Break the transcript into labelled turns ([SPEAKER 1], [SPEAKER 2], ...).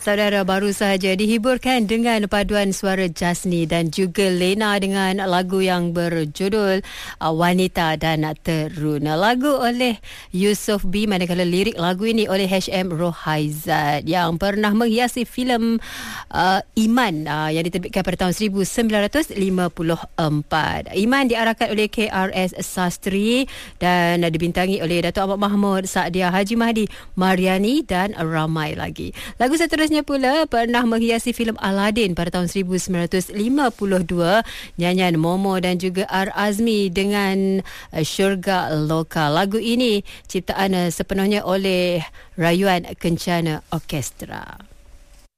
[SPEAKER 1] Saudara, baru sahaja dihiburkan dengan paduan suara Jasni dan juga Lena dengan lagu yang berjudul Wanita dan Teruna. Lagu oleh Yusof B, manakala lirik lagu ini oleh H.M. Rohaizat yang pernah menghiasi filem Iman yang diterbitkan pada tahun 1954. Iman diarahkan oleh KRS Sastri dan dibintangi oleh Dato' Ahmad Mahmud, Saadia Haji Mahdi, Mariani dan ramai lagi. Lagu seterusnya pula pernah menghiasi filem Aladdin pada tahun 1952, nyanyian Momo dan juga R. Azmi dengan Syurga Lokal. Lagu ini ciptaan sepenuhnya oleh Rayuan Kencana Orkestra.